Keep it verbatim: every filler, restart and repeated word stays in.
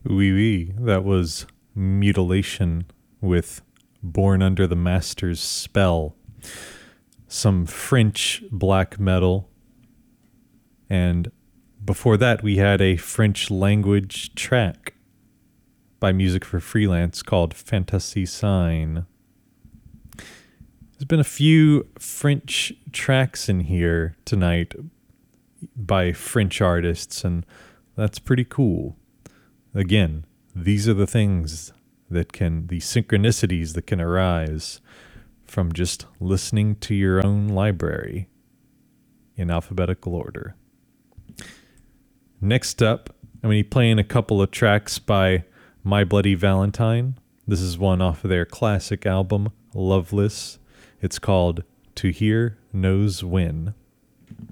Oui, oui, that was Mutilation with Born Under the Master's Spell. Some French black metal. And before that, we had a French language track by Music for Freelance called Fantasy Sign. There's been a few French tracks in here tonight by French artists, and that's pretty cool. Again, these are the things that can, the synchronicities that can arise from just listening to your own library in alphabetical order. Next up, I'm going to be playing a couple of tracks by My Bloody Valentine. This is one off of their classic album, Loveless. It's called To Hear Knows When.